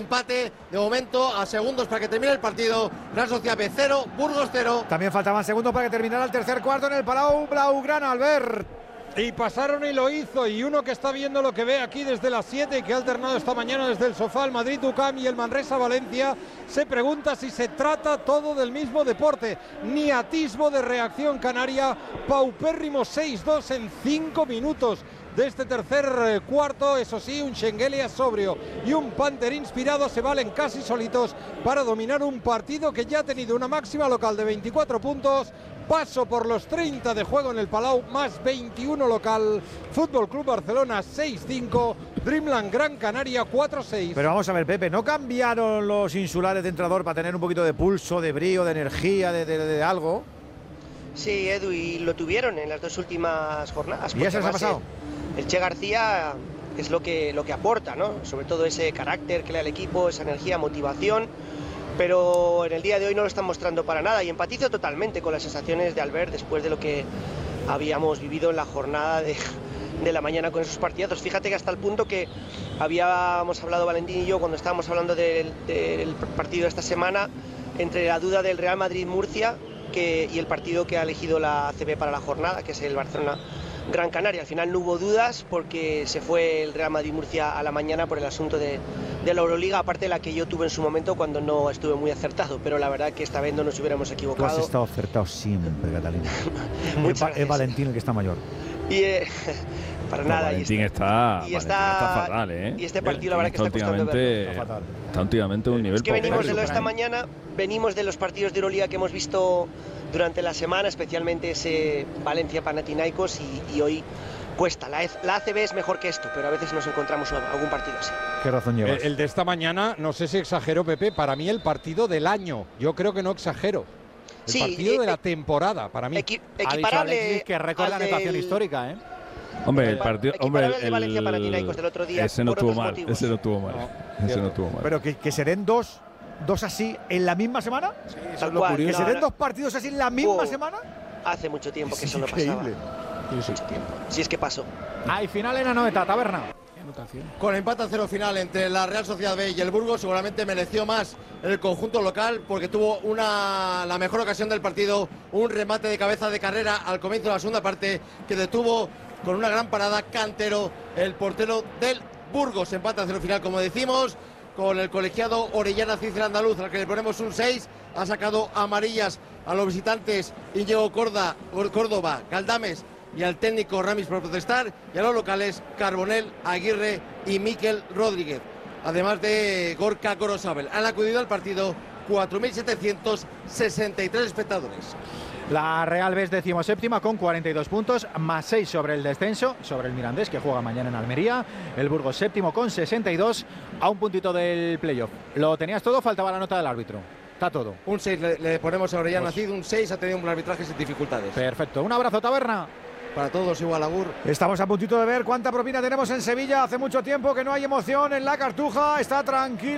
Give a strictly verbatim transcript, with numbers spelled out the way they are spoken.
empate de momento a segundos para que termine el partido. Real Sociedad B cero, Burgos cero. También faltaban segundos para que terminara el tercer cuarto en el Palau Blaugrana, Albert. Y pasaron y lo hizo, y uno que está viendo lo que ve aquí desde las siete y que ha alternado esta mañana desde el sofá el Madrid-U C A M y el Manresa-Valencia, se pregunta si se trata todo del mismo deporte. Ni atisbo de reacción canaria, paupérrimo seis dos en cinco minutos de este tercer eh, cuarto. Eso sí, un Schengelia sobrio y un Panther inspirado se valen casi solitos para dominar un partido que ya ha tenido una máxima local de veinticuatro puntos. Paso por los treinta de juego en el Palau, más veintiuno local. Fútbol Club Barcelona seis cinco, Dreamland Gran Canaria cuatro seis. Pero vamos a ver, Pepe, ¿no cambiaron los insulares de entrenador para tener un poquito de pulso, de brío, de energía, de, de, de algo? Sí, Edu, y lo tuvieron en las dos últimas jornadas. ¿Y ya se les ha pasado? El, el Che García es lo que, lo que aporta, ¿no? Sobre todo ese carácter que le da al equipo, esa energía, motivación. Pero en el día de hoy no lo están mostrando para nada y empatizo totalmente con las sensaciones de Albert después de lo que habíamos vivido en la jornada de, de la mañana con esos partidazos. Fíjate que hasta el punto que habíamos hablado Valentín y yo cuando estábamos hablando del, del partido de esta semana, entre la duda del Real Madrid-Murcia que, y el partido que ha elegido la A C B para la jornada, que es el Barcelona Gran Canaria. Al final no hubo dudas porque se fue el Real Madrid-Murcia a la mañana por el asunto de, de la Euroliga, aparte de la que yo tuve en su momento cuando no estuve muy acertado, pero la verdad que esta vez no nos hubiéramos equivocado. Tú has estado acertado siempre, Catalina. es, es Valentín el que está mayor. Y eh, para no, nada. Valentín, y está, y Valentín está, está fatal, ¿eh? Y este partido Valentín la verdad que está costando verlo. Está fatal. Está últimamente un nivel. Es que venimos de lo de esta ¿eh? mañana, venimos de los partidos de Euroliga que hemos visto durante la semana, especialmente ese Valencia-Panathinaikos y, y hoy cuesta. La, la A C B es mejor que esto, pero a veces nos encontramos algún partido así. ¿Qué razón llevas? El, el de esta mañana, no sé si exagero, Pepe, para mí el partido del año. Yo creo que no exagero. El sí, partido eh, de la temporada, para mí. Equi ha dicho Alexis que récord la anotación histórica, ¿eh? Hombre, el partido, hombre, el, el de Valencia-Panathinaikos del otro día. Ese no estuvo mal, motivos. ese no estuvo mal, no, ese no estuvo mal. Pero que, que se den dos, dos así en la misma semana. Sí, eso es lo curioso. Que se no, den no. dos partidos así en la misma oh, semana. Hace mucho tiempo que es eso no increíble. pasaba. Mucho tiempo. Si es que pasó. Hay final en Anoeta, Taberna. Con empate a cero final entre la Real Sociedad B y el Burgos, seguramente mereció más el conjunto local porque tuvo una, la mejor ocasión del partido, un remate de cabeza de carrera al comienzo de la segunda parte que detuvo con una gran parada Cantero, el portero del Burgos. Empate a cero final, como decimos, con el colegiado Orellana Cícera Andaluz, al que le ponemos un seis. Ha sacado amarillas a los visitantes Íñigo Corda, Córdoba, Galdames y al técnico Ramis por protestar, y a los locales Carbonell, Aguirre y Miquel Rodríguez, además de Gorka Gorosabel. Han acudido al partido cuatro mil setecientos sesenta y tres espectadores. La Real B es decimoséptima con cuarenta y dos puntos, más seis sobre el descenso, sobre el Mirandés, que juega mañana en Almería. El Burgos séptimo con sesenta y dos, a un puntito del playoff. ¿Lo tenías todo? Faltaba la nota del árbitro. Está todo. Un seis le, le ponemos a Orellana Cid, un seis, ha tenido un arbitraje sin dificultades. Perfecto. Un abrazo, Taberna. Para todos igual, agur. Estamos a puntito de ver cuánta propina tenemos en Sevilla. Hace mucho tiempo que no hay emoción en la Cartuja. Está tranquilo.